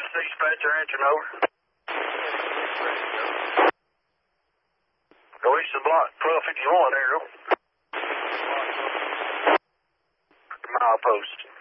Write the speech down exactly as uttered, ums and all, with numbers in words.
Dispatcher answering over. Go east of block twelve fifty-one, Arrow. Mile post.